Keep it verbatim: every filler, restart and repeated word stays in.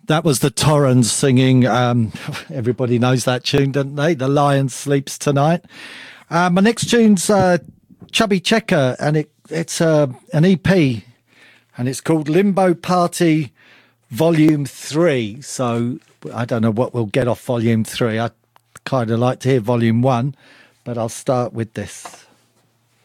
That was the Torrens singing. Um, everybody knows that tune, don't they? The Lion Sleeps Tonight. Uh, my next tune's uh, Chubby Checker, and it, it's uh, an E P, and it's called Limbo Party Volume three. So I don't know what we'll get off Volume three. I kind of like to hear Volume one, but I'll start with this.